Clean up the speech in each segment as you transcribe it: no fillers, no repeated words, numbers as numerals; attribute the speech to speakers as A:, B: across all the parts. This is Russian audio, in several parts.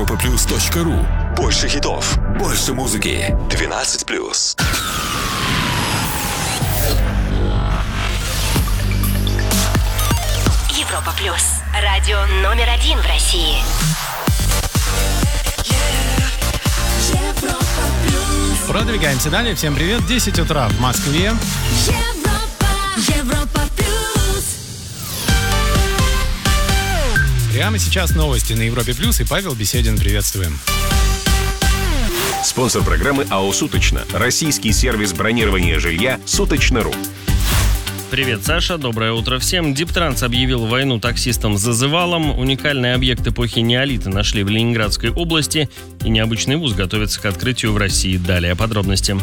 A: europaplus.ru.
B: Больше хитов,
A: Больше музыки.
B: 12+.
C: Европа Плюс. Радио номер 1 в России.
D: Продвигаемся далее. Всем привет. 10 утра в Москве.
E: Европа Плюс.
D: Прямо сейчас новости на Европе Плюс. И Павел Беседин. Приветствуем.
F: Спонсор программы АО «Суточно». Российский сервис бронирования жилья «Суточно.ру».
G: Привет, Саша. Доброе утро всем. Диптранс объявил войну таксистам зазывалом. Уникальный объект эпохи неолита нашли в Ленинградской области. И необычный вуз готовится к открытию в России. Далее подробности.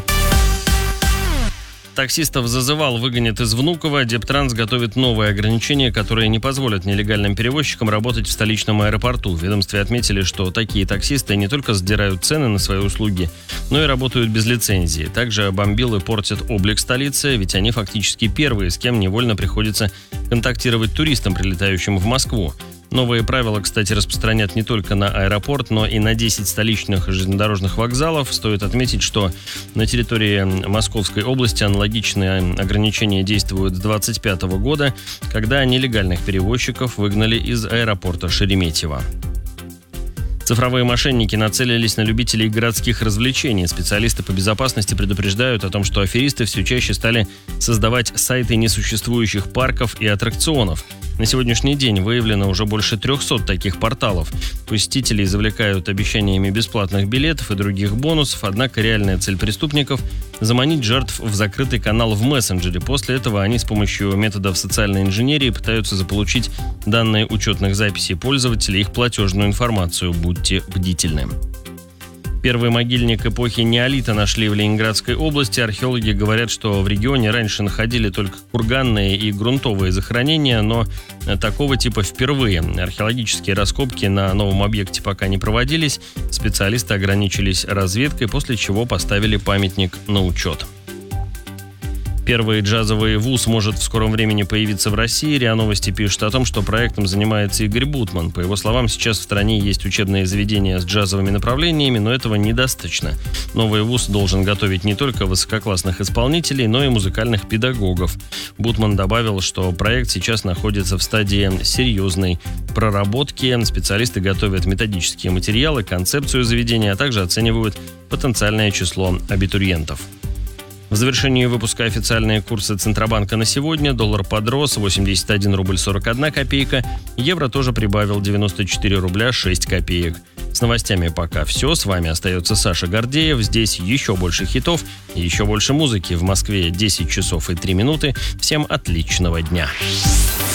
G: Таксистов зазывал выгонят из Внуково. Диптранс готовит новые ограничения, которые не позволят нелегальным перевозчикам работать в столичном аэропорту. В ведомстве отметили, что такие таксисты не только сдирают цены на свои услуги, но и работают без лицензии. Также бомбилы портят облик столицы, ведь они фактически первые, с кем невольно приходится контактировать туристам, прилетающим в Москву. Новые правила, кстати, распространят не только на аэропорт, но и на 10 столичных железнодорожных вокзалов. Стоит отметить, что на территории Московской области аналогичные ограничения действуют с 2025 года, когда нелегальных перевозчиков выгнали из аэропорта Шереметьево. Цифровые мошенники нацелились на любителей городских развлечений. Специалисты по безопасности предупреждают о том, что аферисты все чаще стали создавать сайты несуществующих парков и аттракционов. На сегодняшний день выявлено уже больше 300 таких порталов. Посетителей завлекают обещаниями бесплатных билетов и других бонусов, однако реальная цель преступников – заманить жертв в закрытый канал в мессенджере. После этого они с помощью методов социальной инженерии пытаются заполучить данные учетных записей пользователей и их платежную информацию. Будьте бдительны. Первый могильник эпохи неолита нашли в Ленинградской области. Археологи говорят, что в регионе раньше находили только курганные и грунтовые захоронения, но такого типа впервые. Археологические раскопки на новом объекте пока не проводились. Специалисты ограничились разведкой, после чего поставили памятник на учет. Первый джазовый вуз может в скором времени появиться в России. РИА Новости пишет о том, что проектом занимается Игорь Бутман. По его словам, сейчас в стране есть учебные заведения с джазовыми направлениями, но этого недостаточно. Новый вуз должен готовить не только высококлассных исполнителей, но и музыкальных педагогов. Бутман добавил, что проект сейчас находится в стадии серьезной проработки. Специалисты готовят методические материалы, концепцию заведения, а также оценивают потенциальное число абитуриентов. В завершении выпуска официальные курсы Центробанка на сегодня. Доллар подрос 81 рубль 41 копейка. Евро тоже прибавил 94 рубля 6 копеек. С новостями пока все. С вами остается Саша Гордеев. Здесь еще больше хитов и еще больше музыки. В Москве 10 часов и 3 минуты. Всем отличного дня.